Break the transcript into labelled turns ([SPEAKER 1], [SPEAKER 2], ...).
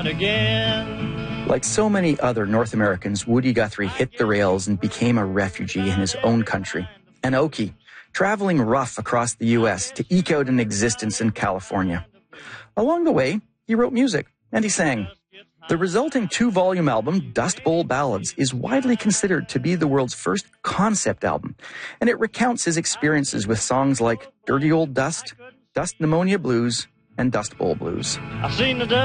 [SPEAKER 1] out again.
[SPEAKER 2] Like so many other North Americans, Woody Guthrie hit the rails and became a refugee in his own country, an Okie, traveling rough across the U.S. to eke out an existence in California. Along the way, he wrote music, and he sang. The resulting 2-volume album, Dust Bowl Ballads, is widely considered to be the world's first concept album, and it recounts his experiences with songs like Dirty Old Dust, Dust Pneumonia Blues, and Dust Bowl Blues.
[SPEAKER 1] I've seen the dust